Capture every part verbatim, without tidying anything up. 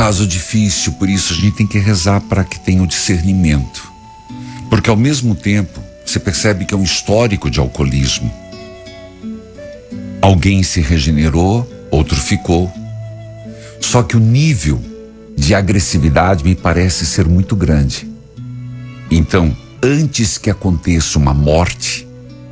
caso difícil, por isso a gente tem que rezar para que tenha o discernimento. Porque ao mesmo tempo, você percebe que é um histórico de alcoolismo. Alguém se regenerou, outro ficou. Só que o nível de agressividade me parece ser muito grande. Então, antes que aconteça uma morte,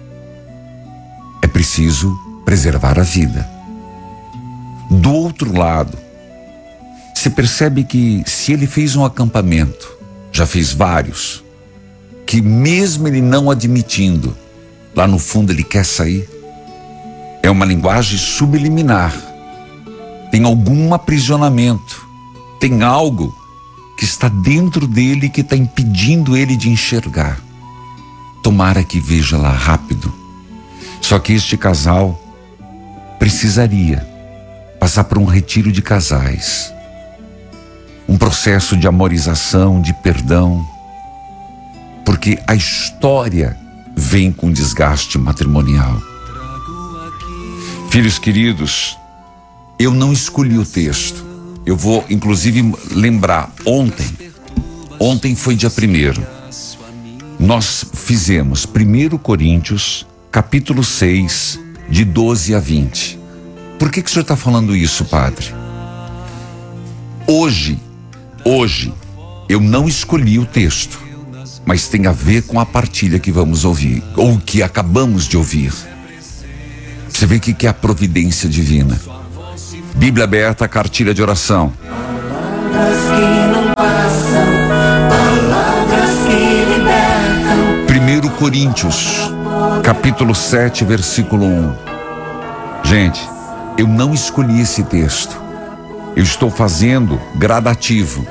é preciso preservar a vida. Do outro lado, você percebe que se ele fez um acampamento, já fez vários, que mesmo ele não admitindo, lá no fundo ele quer sair, é uma linguagem subliminar. Tem algum aprisionamento, tem algo que está dentro dele que está impedindo ele de enxergar. Tomara que veja lá rápido. Só que este casal precisaria passar por um retiro de casais, um processo de amorização, de perdão, porque a história vem com desgaste matrimonial. Filhos queridos, eu não escolhi o texto. Eu vou inclusive lembrar, ontem, ontem foi dia primeiro, nós fizemos primeiro Coríntios, capítulo seis, de doze a vinte. Por que que o senhor está falando isso, padre? Hoje, hoje, eu não escolhi o texto, mas tem a ver com a partilha que vamos ouvir, ou que acabamos de ouvir. Você vê o que que é a providência divina. Bíblia aberta, cartilha de oração. Palavras que não passam, palavras que libertam. primeiro Coríntios, capítulo sete, versículo um. Gente, eu não escolhi esse texto. Eu estou fazendo gradativo.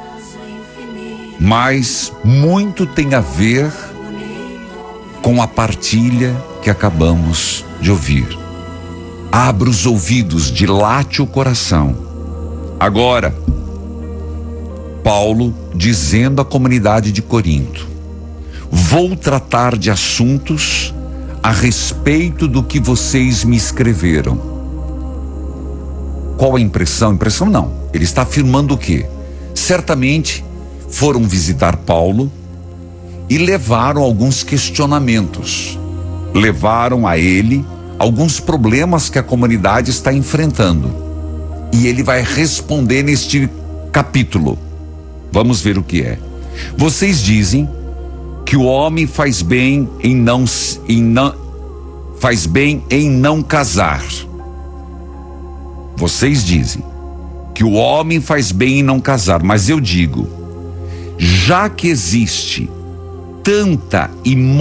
Mas muito tem a ver com a partilha que acabamos de ouvir. Abra os ouvidos, dilate o coração. Agora, Paulo dizendo à comunidade de Corinto: vou tratar de assuntos a respeito do que vocês me escreveram. Qual a impressão? Impressão não. Ele está afirmando o quê? Certamente foram visitar Paulo e levaram alguns questionamentos. Levaram a ele alguns problemas que a comunidade está enfrentando. E ele vai responder neste capítulo. Vamos ver o que é. Vocês dizem que o homem faz bem em não, em não, faz bem em não casar. Vocês dizem que o homem faz bem em não casar, mas eu digo, já que existe tanta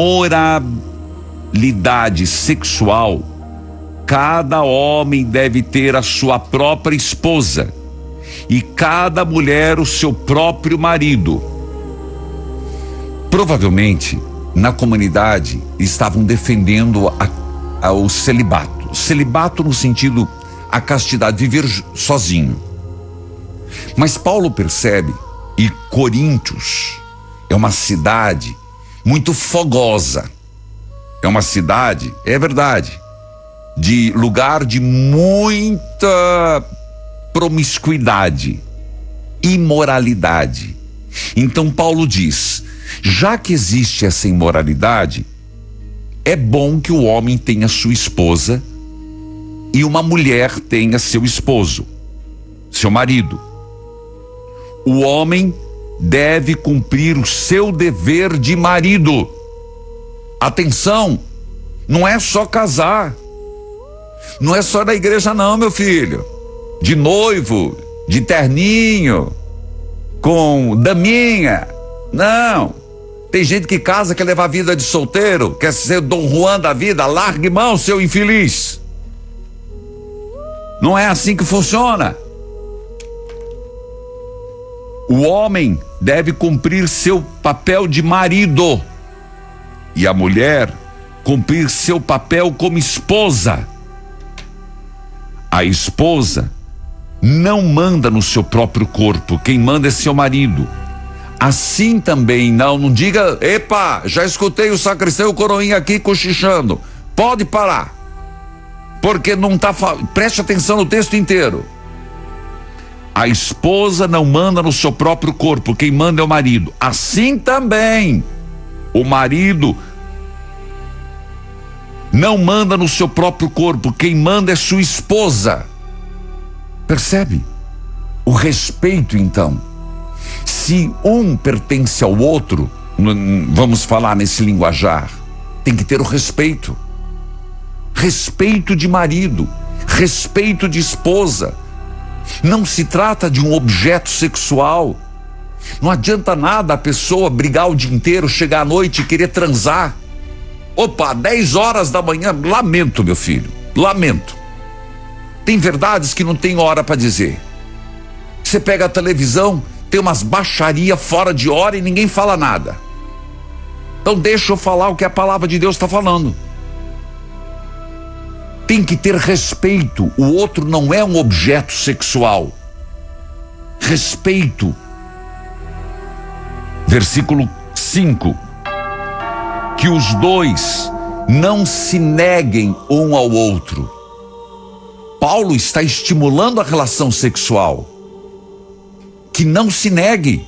imoralidade sexual, cada homem deve ter a sua própria esposa e cada mulher o seu próprio marido. Provavelmente, na comunidade, estavam defendendo a, a, o celibato. Celibato no sentido, a castidade, viver sozinho. Mas Paulo percebe, e Coríntios é uma cidade muito fogosa. É uma cidade, é verdade, de lugar de muita promiscuidade, imoralidade. Então Paulo diz, já que existe essa imoralidade, é bom que o homem tenha sua esposa e uma mulher tenha seu esposo, seu marido. O homem deve cumprir o seu dever de marido. Atenção, não é só casar, não é só na igreja não, meu filho, de noivo, de terninho, com daminha, não. Tem gente que casa, quer levar a vida de solteiro, quer ser Dom Juan da vida. Largue mão, seu infeliz. Não é assim que funciona. O homem deve cumprir seu papel de marido e a mulher cumprir seu papel como esposa. A esposa não manda no seu próprio corpo, quem manda é seu marido. Assim também, não, não diga, epa, já escutei o sacristão e o coroinha aqui cochichando. Pode parar, porque não está, preste atenção no texto inteiro. a esposa não manda no seu próprio corpo, quem manda é o marido. Assim também, o marido não manda no seu próprio corpo, quem manda é sua esposa. Percebe? O respeito, então. Se um pertence ao outro, vamos falar nesse linguajar, tem que ter o respeito. Respeito de marido, respeito de esposa. Não se trata de um objeto sexual. Não adianta nada a pessoa brigar o dia inteiro, chegar à noite e querer transar. Opa, dez horas da manhã, lamento, meu filho, lamento. Tem verdades que não tem hora para dizer. Você pega a televisão, tem umas baixaria fora de hora e ninguém fala nada. Então deixa eu falar o que a palavra de Deus está falando. Tem que ter respeito. O outro não é um objeto sexual. Respeito. Versículo cinco. Que os dois não se neguem um ao outro. Paulo está estimulando a relação sexual. Que não se negue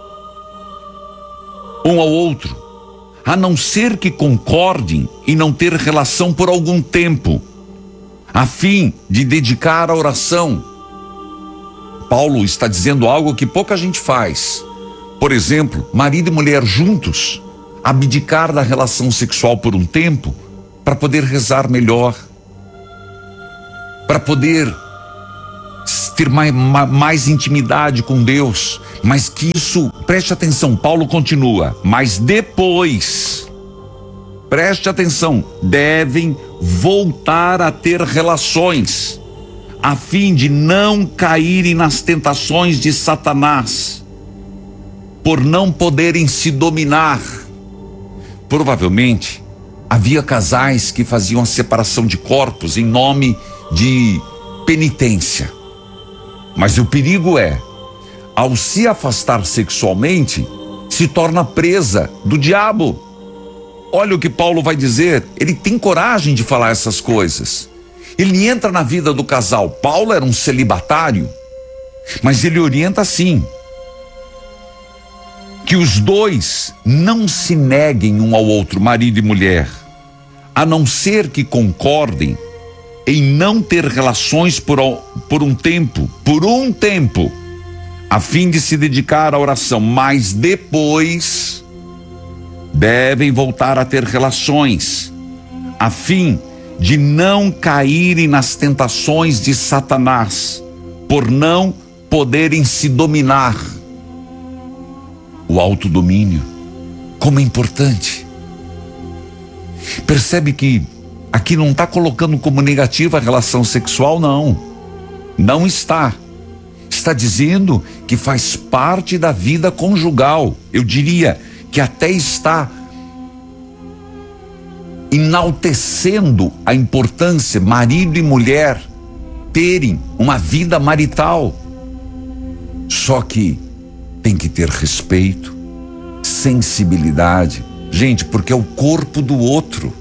um ao outro, a não ser que concordem em não ter relação por algum tempo, a fim de dedicar a oração. Paulo está dizendo algo que pouca gente faz. Por exemplo, marido e mulher juntos, abdicar da relação sexual por um tempo para poder rezar melhor, para poder ter mais, mais intimidade com Deus. Mas que isso, preste atenção, Paulo continua, mas depois, preste atenção, devem voltar a ter relações, a fim de não caírem nas tentações de Satanás, por não poderem se dominar. Provavelmente, havia casais que faziam a separação de corpos em nome de penitência. Mas o perigo é, ao se afastar sexualmente, se torna presa do diabo. Olha o que Paulo vai dizer, ele tem coragem de falar essas coisas. Ele entra na vida do casal. Paulo era um celibatário, mas ele orienta assim: que os dois não se neguem um ao outro, marido e mulher, a não ser que concordem em não ter relações por, por um tempo, por um tempo, a fim de se dedicar à oração, mas depois devem voltar a ter relações, a fim de não caírem nas tentações de Satanás, por não poderem se dominar. O autodomínio, como é importante. Percebe que aqui não está colocando como negativa a relação sexual, não. Não está. Está dizendo que faz parte da vida conjugal. Eu diria que até está enaltecendo a importância, marido e mulher terem uma vida marital. Só que tem que ter respeito, sensibilidade. Gente, porque é o corpo do outro.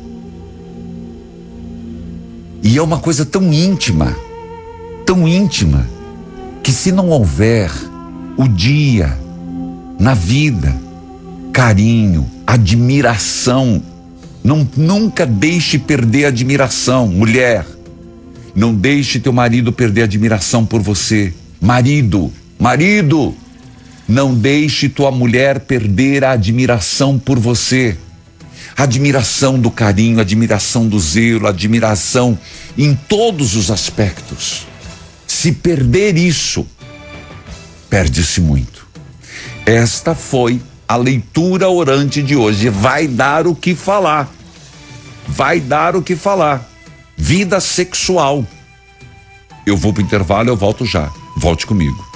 E é uma coisa tão íntima, tão íntima, que se não houver o dia, na vida, carinho, admiração, não, nunca deixe perder a admiração. Mulher, não deixe teu marido perder a admiração por você. Marido, marido, não deixe tua mulher perder a admiração por você. Admiração do carinho, admiração do zelo, admiração em todos os aspectos. Se perder isso, perde-se muito. Esta foi a leitura orante de hoje. Vai dar o que falar. Vai dar o que falar. Vida sexual. Eu vou para o intervalo, eu volto já. Volte comigo.